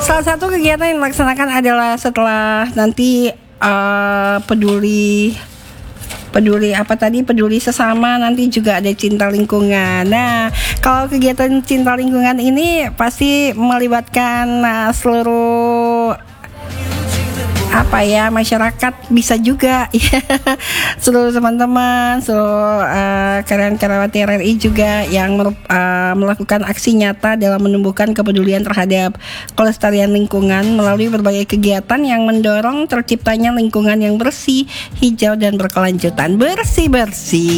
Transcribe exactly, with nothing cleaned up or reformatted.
Salah satu kegiatan yang dilaksanakan adalah setelah nanti uh, peduli peduli apa tadi peduli sesama, nanti juga ada cinta lingkungan. Nah, kalau kegiatan cinta lingkungan ini pasti melibatkan uh, seluruh apa ya masyarakat, bisa juga ya seluruh teman-teman, seluruh uh, karyawan-karyawati R R I juga yang uh, melakukan aksi nyata dalam menumbuhkan kepedulian terhadap kelestarian lingkungan melalui berbagai kegiatan yang mendorong terciptanya lingkungan yang bersih, hijau dan berkelanjutan. Bersih-bersih